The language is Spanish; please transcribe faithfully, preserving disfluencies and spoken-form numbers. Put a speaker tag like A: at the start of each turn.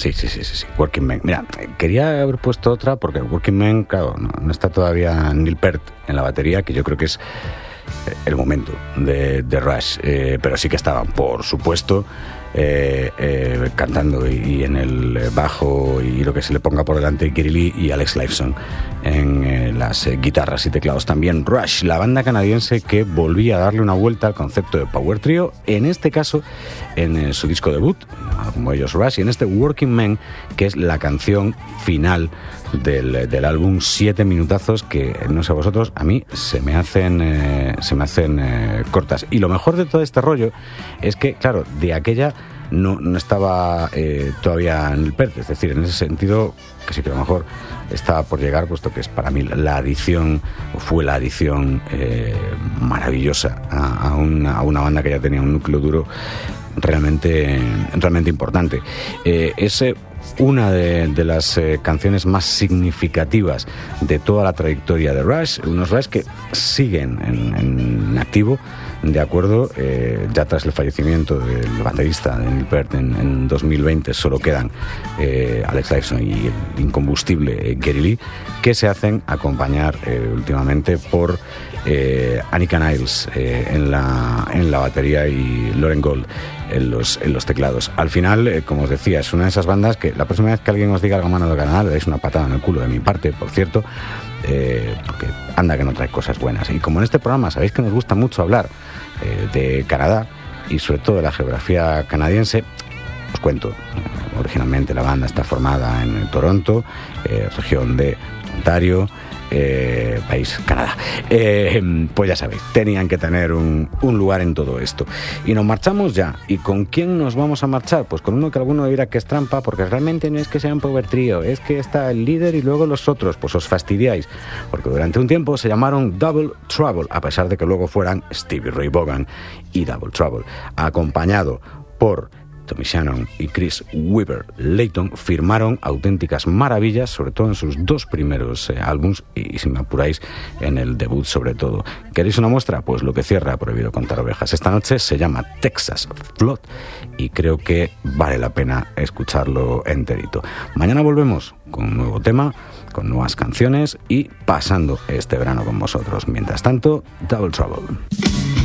A: Sí, sí, sí, sí, sí, Working Men. Mira, quería haber puesto otra porque Working Men, claro, no, no está todavía Neil Peart en la batería, que yo creo que es el momento de, de Rush, eh, pero sí que estaban, por supuesto, eh, eh, cantando y, y en el bajo y lo que se le ponga por delante Geddy Lee y Alex Lifeson en eh, las eh, guitarras y teclados. También Rush, la banda canadiense que volvía a darle una vuelta al concepto de power trio, en este caso en eh, su disco debut, como ellos Rush, y en este Working Men, que es la canción final del, del álbum, siete minutazos que, no sé vosotros, a mí se me hacen eh, se me hacen eh, cortas. Y lo mejor de todo este rollo es que, claro, de aquella no, no estaba eh, todavía en el P E R T, es decir, en ese sentido, que sí que a lo mejor estaba por llegar, puesto que es para mí la adición, fue la adición eh, maravillosa a, a, una, a una banda que ya tenía un núcleo duro realmente, realmente importante. Eh, ese una de, de las eh, canciones más significativas de toda la trayectoria de Rush, unos Rush que siguen en, en activo, de acuerdo, eh, ya tras el fallecimiento del baterista de Neil Peart en, en dos mil veinte solo quedan eh, Alex Lifeson y el incombustible eh, Geddy Lee, que se hacen acompañar eh, últimamente por eh, Annika Niles eh, en, la, en la batería y Lauren Gold en los, en los teclados. Al final, eh, como os decía, es una de esas bandas que la próxima vez que alguien os diga algo malo del canal, le dais una patada en el culo de mi parte, por cierto, eh, porque anda que no trae cosas buenas. Y como en este programa sabéis que nos gusta mucho hablar eh, de Canadá y sobre todo de la geografía canadiense, os cuento, originalmente la banda está formada en Toronto, eh, región de Ontario, Eh, país Canadá. Eh, pues ya sabéis, tenían que tener un, un lugar en todo esto. Y nos marchamos ya. ¿Y con quién nos vamos a marchar? Pues con uno que alguno dirá que es trampa, porque realmente no es que sea un power trio, es que está el líder y luego los otros. Pues os fastidiáis, porque durante un tiempo se llamaron Double Trouble, a pesar de que luego fueran Stevie Ray Vaughan y Double Trouble, acompañado por Tommy Shannon y Chris Weaver Layton. Firmaron auténticas maravillas, sobre todo en sus dos primeros eh, álbums y, y si me apuráis, en el debut sobre todo. ¿Queréis una muestra? Pues lo que cierra Prohibido Contar Ovejas esta noche se llama Texas Flood y creo que vale la pena escucharlo enterito. Mañana volvemos con un nuevo tema, con nuevas canciones y pasando este verano con vosotros. Mientras tanto, Double Trouble.